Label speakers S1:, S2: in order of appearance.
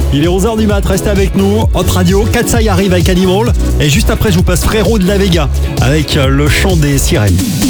S1: Il est 11h du mat, restez avec nous. Hot Radio, Katsai arrive avec Animal. Et juste après, je vous passe Frérot de la Vega avec le chant des sirènes.